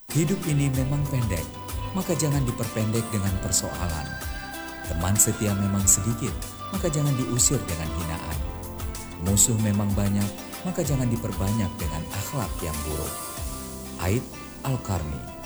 Hidup ini memang pendek, maka jangan diperpendek dengan persoalan. Teman setia memang sedikit, maka jangan diusir dengan hinaan. Musuh memang banyak, maka jangan diperbanyak dengan akhlak yang buruk. Aid Al-Qarni.